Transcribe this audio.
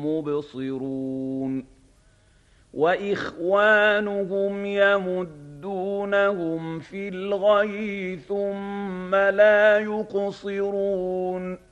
مُبْصِرُونَ وَإِخْوَانُهُمْ يَمُدُّونَهُمْ فِي الْغَيِّ ثُمَّ لَا يُقْصِرُونَ